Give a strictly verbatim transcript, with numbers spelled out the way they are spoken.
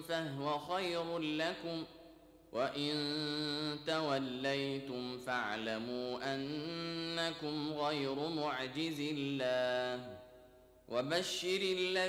فهو خير لكم، وإن توليتم فاعلموا أنكم غير معجز الله. وبشر الذين